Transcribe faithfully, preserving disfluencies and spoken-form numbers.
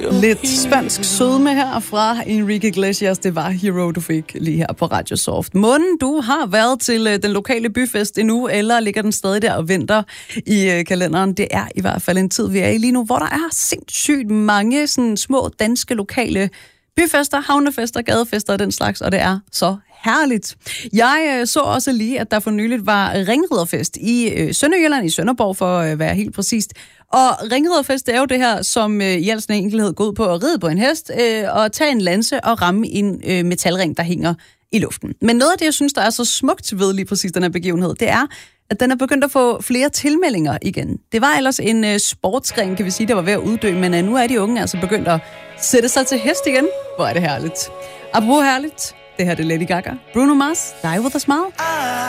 Lidt spansk sødme her fra Enrique Iglesias. Det var Hero, du fik lige her på Radio Soft. Månen, du har været til øh, den lokale byfest endnu, eller ligger den stadig der og venter i øh, kalenderen? Det er i hvert fald en tid, vi er i lige nu, hvor der er sindssygt mange sådan, små danske lokale byfester, havnefester, gadefester og den slags, og det er så herligt. Jeg øh, så også lige, at der for nyligt var ringriderfest i øh, Sønderjylland, i Sønderborg for at øh, være helt præcist. Og ringriderfest, det er jo det her, som øh, i al sin enkelhed går ud på at ride på en hest øh, og tage en lanse og ramme en øh, metalring, der hænger i luften. Men noget af det, jeg synes, der er så smukt ved lige præcis den her begivenhed, det er, at den er begyndt at få flere tilmeldinger igen. Det var ellers en øh, sportsgren, kan vi sige, der var ved at uddø, men øh, nu er de unge altså begyndt at sætte sig til hest igen. Hvor er det herligt. Apropos herligt, det her det er Lady Gaga. Bruno Mars, Die With A Smile.